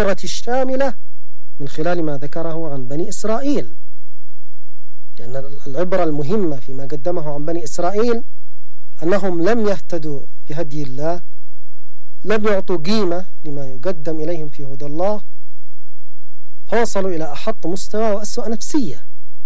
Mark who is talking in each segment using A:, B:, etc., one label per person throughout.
A: العبرة الشاملة من خلال ما ذكره عن بني إسرائيل، لأن العبرة المهمة فيما قدمه عن بني إسرائيل أنهم لم يهتدوا بهدي الله، لم يعطوا قيمة لما يقدم إليهم في هدى الله، فوصلوا إلى أحط مستوى وأسوأ نفسية.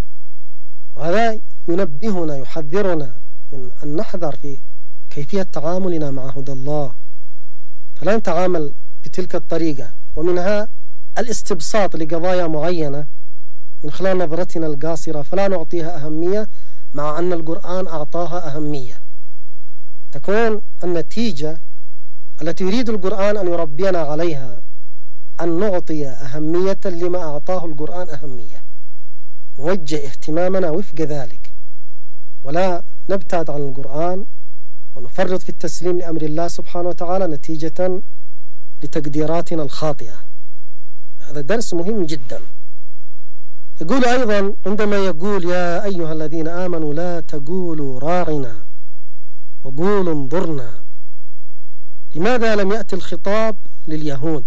A: وهذا ينبهنا يحذرنا من أن نحذر في كيفية تعاملنا مع هدى الله، فلا نتعامل بتلك الطريقة، ومنها الاستبساط لقضايا معينة من خلال نظرتنا القاصرة فلا نعطيها أهمية، مع أن القرآن أعطاها أهمية. تكون النتيجة التي يريد القرآن أن يربينا عليها أن نعطي أهمية لما أعطاه القرآن أهمية، نوجه اهتمامنا وفق ذلك، ولا نبتعد عن القرآن ونفرط في التسليم لأمر الله سبحانه وتعالى نتيجة لتقديراتنا الخاطئة. هذا درس مهم جدا. يقول أيضا عندما يقول يا أيها الذين آمنوا لا تقولوا راعنا وقولوا انظرنا، لماذا لم يأتي الخطاب لليهود؟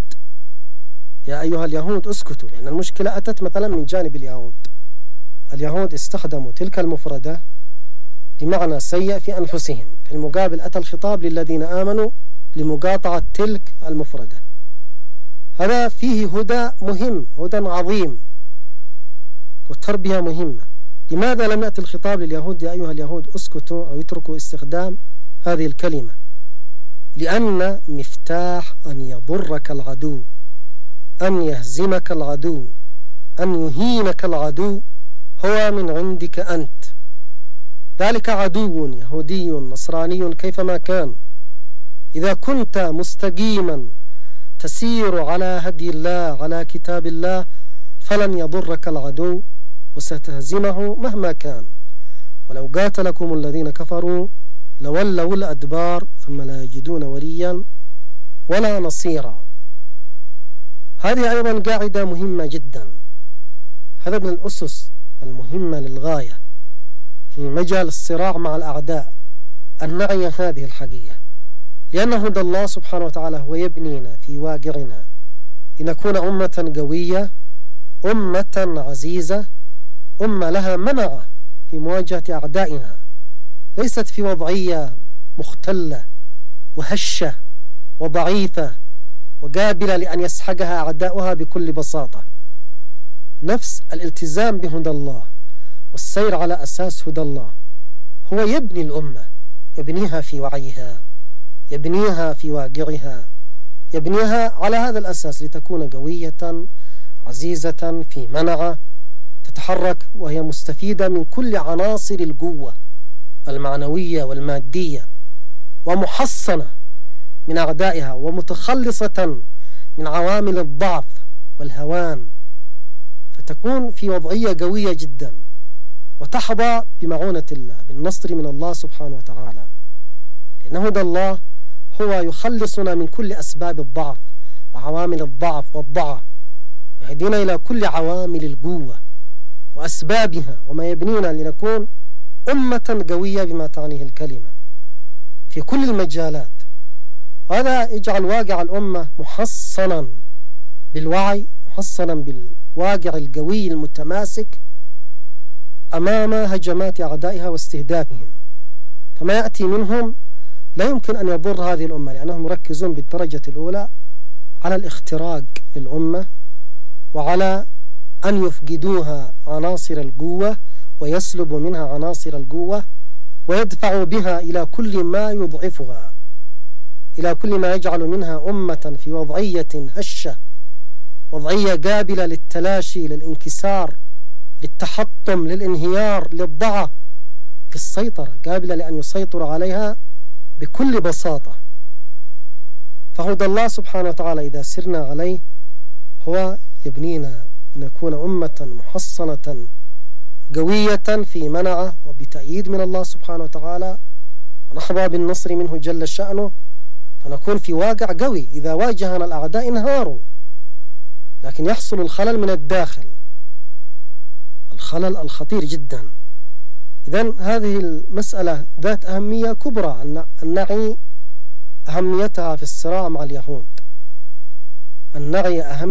A: يا أيها اليهود اسكتوا، لأن المشكلة أتت مثلا من جانب اليهود. اليهود استخدموا تلك المفردة بمعنى سيء في أنفسهم، في المقابل أتى الخطاب للذين آمنوا لمقاطعة تلك المفردة. هذا فيه هدى مهم، هدى عظيم وتربية مهمة. لماذا لم يأتي الخطاب لليهود يا أيها اليهود اسكتوا أو اتركوا استخدام هذه الكلمة؟ لأن مفتاح أن يضرك العدو، أن يهزمك العدو، أن يهينك العدو هو من عندك أنت. ذلك عدو يهودي نصراني كيفما كان، إذا كنت مستقيما تسير على هدي الله على كتاب الله فلن يضرك العدو وستهزمه مهما كان. ولو قاتلكم الذين كفروا لولوا الأدبار ثم لا يجدون وليا ولا نصيرا. هذه أيضا قاعدة مهمة جدا. هذا من الأسس المهمة للغاية في مجال الصراع مع الأعداء، أن نعي هذه الحقيقة، لأن هدى الله سبحانه وتعالى هو يبنينا في واقعنا لنكون أمة قوية، أمة عزيزة، أمة لها منعة في مواجهة أعدائنا، ليست في وضعية مختلة وهشة وضعيفة وقابلة لأن يسحقها أعداؤها بكل بساطة. نفس الالتزام بهدى الله والسير على أساس هدى الله هو يبني الأمة، يبنيها في وعيها، يبنيها في واقعها، يبنيها على هذا الأساس لتكون قوية عزيزة في منعة، تتحرك وهي مستفيدة من كل عناصر القوة المعنوية والمادية، ومحصنة من أعدائها، ومتخلصة من عوامل الضعف والهوان، فتكون في وضعية قوية جدا وتحظى بمعونة الله، بالنصر من الله سبحانه وتعالى. لأن هدى الله هو يخلصنا من كل أسباب الضعف وعوامل الضعف والضعف، ويهدينا إلى كل عوامل القوة وأسبابها وما يبنينا لنكون أمة قوية بما تعنيه الكلمة في كل المجالات. وهذا يجعل واقع الأمة محصنا بالوعي، محصنا بالواقع القوي المتماسك أمام هجمات أعدائها واستهدافهم، فما يأتي منهم لا يمكن أن يضر هذه الأمة، لأنهم يركزون بالدرجة الأولى على الاختراق للأمة وعلى أن يفقدوها عناصر القوة ويسلبوا منها عناصر القوة ويدفعوا بها إلى كل ما يضعفها، إلى كل ما يجعل منها أمة في وضعية هشة، وضعية قابلة للتلاشي، للانكسار، للتحطم، للانهيار، للضعف، للسيطرة، قابلة لأن يسيطر عليها بكل بساطة. فهدى الله سبحانه وتعالى إذا سرنا عليه هو يبنينا لنكون أمة محصنة قوية في منعه وبتأييد من الله سبحانه وتعالى، ونحظى بالنصر منه جل شأنه، فنكون في واقع قوي. إذا واجهنا الأعداء انهاروا، لكن يحصل الخلل من الداخل، الخلل الخطير جدا. إذن هذه المسألة ذات أهمية كبرى أن نعي أهميتها في الصراع مع اليهود، أن نعي أهمية